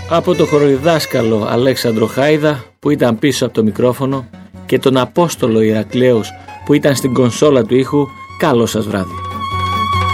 Από το χοροδιδάσκαλο Αλέξανδρο Χάιδα που ήταν πίσω από το μικρόφωνο και τον Απόστολο Ηρακλέους που ήταν στην κονσόλα του ήχου, καλό σας βράδυ.